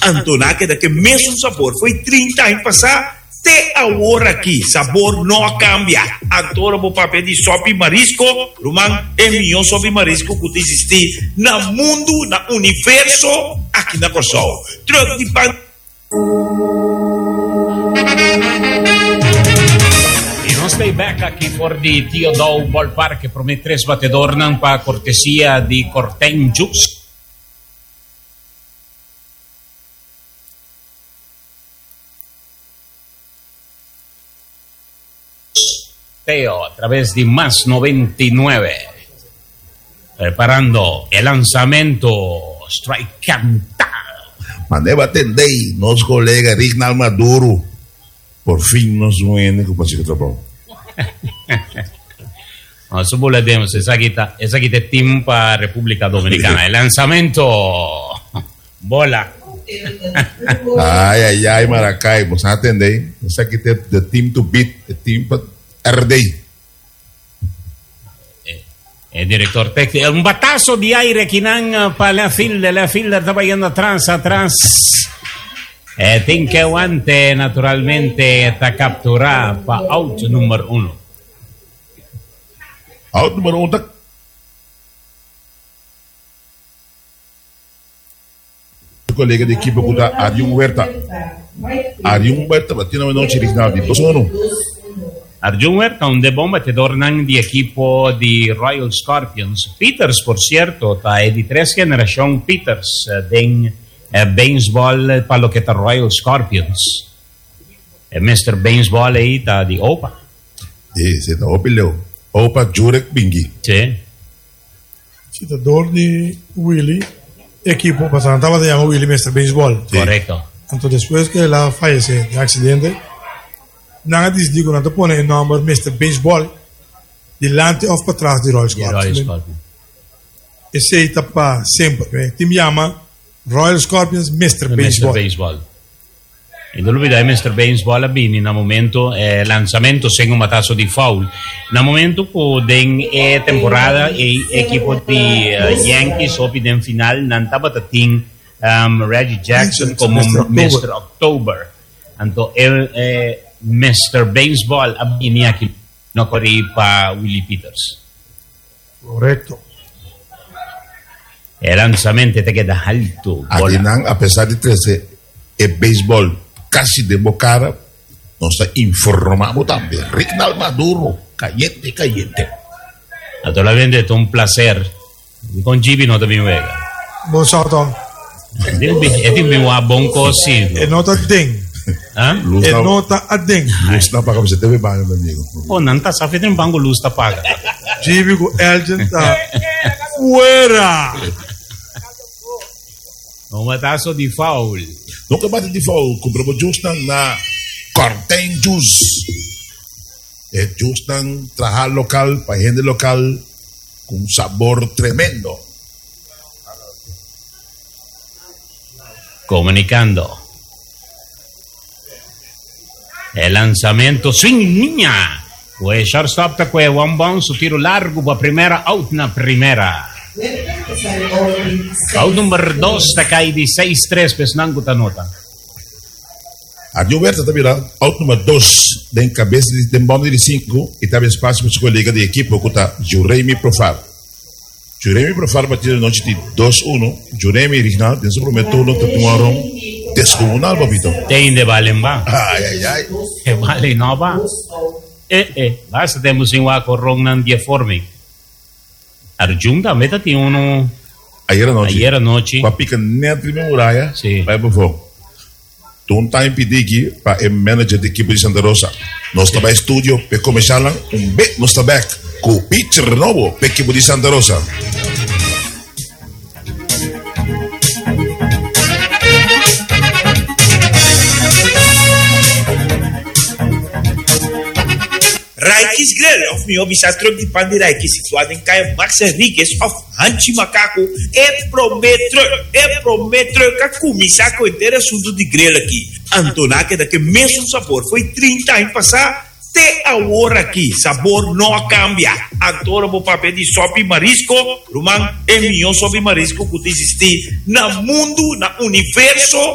Antoná que daqui mesmo sabor foi 30 anos passar, até agora aqui, sabor não cambia. Agora vou papel de sopa e marisco, Roman, é melhor sopa e marisco que existe no mundo, no universo, aqui na Corsol. Troco de pan. E nós estamos back aqui por de Teodoro Ballpark, que promete 3 batedores para cortesia de Corten Juice. Teo, a través de Más 99, preparando el lanzamiento Strike Cantado. Mandei atender nosso colega Rinaldo Maduro. Por fim, nós vamos com o Pacheco Trapão. Nós subulemos essa aqui é time para a República Dominicana. El lanzamiento, bola. Ai, Maracai, você atender. Essa aqui é the team to beat, the team para RD. Director técnico, un batazo de aire que para la fielder estaba yendo atrás. Tiene que aguante naturalmente está capturada para out número 1. Out número 1. Colega de equipe que está Arium Huerta. Arium Huerta batendo uma noite original de 2-1. Arjun Huerta, un de bom batedor de equipo de Royal Scorpions. Peters, por cierto, está de 3 generación Peters de baseball para lo que está Royal Scorpions. Mr. Baseball ahí está de OPA. Sí, se está OPA Jurek Bingi. Sí. Citador de Willy, equipo pasado estaba se llama Willy Mr. Baseball. Sí. Correcto. Entonces después que él fallece de accidente, nada decidiu que pone el nombre Mr. Baseball delante o para trás de Royal Scorpions. Ese está para siempre. Team llama Royal Scorpions Mr. Baseball. E non olvidare Mr. Baseball a Bini na momento lanzamento sen un matazo di foul. Na momento po den temporada e equipo di Yankees opi den final nan tabatating Reggie Jackson como Mr. October. Anto Mr. Baseball abini aqui no corri para Willie Peters. Correcto. El lanzamento te queda alto. Aqui não, apesar de 13, é beisebol casi de bocara, nós informamos também. Rinaldo Maduro, caliente. Naturalmente è un placer. Con Gibi non dobbiamo vedere. Buon salto. E ti mi buon così. E nota ding. E nota a ding. Luz não paga, você teve banho, meu amigo. Oh, não tá safado em banco, luz tá paga. Gibi com Elgin tá fuera. Um mataço de foul. Nunca bate de foul. Compramos Justan na Corten Juice. É Justan, trabalho local, para gente local, com sabor tremendo. Comunicando. El lanzamiento swing niña. Pues shortstop está con one bounce, su tiro largo para primera, out na primera. Out number 2 está caí de 6-3, pues nango ta nota. A Gilberto também lá, out número 2, tem cabeça de banda de 5, e também espaço para o colega de equipe, que está Juremi Profar. Juremi Profar bateu noite de 2-1, Juremi original, tem seu primeiro turno, que tomaram descomunal, papito. Tem de Valemba. Ai. Que vale nova. Basta temos em Waco Rongnan de forma. Arjun também tem um. Ayer à noite. Para picar dentro de muralha. Sim. Vai para fora. Tu não está impedindo aqui para o manager da equipe de Santa Rosa. Nós estamos em estúdio para começar bet no back com o pitcher novo para a equipe de Santa Rosa. Raikis Grill of meu bisastro de pan de Raikis situado em Caio Max Henriquez of Hanchi Macaco prometo que começar com inteiro assunto de grill aqui. Antoná que daqui mesmo sabor foi 30 anos passar até agora aqui, sabor não cambia. Agora vou papel de sopa e marisco, Roman, é melhor sopa e marisco que existe no mundo, no universo.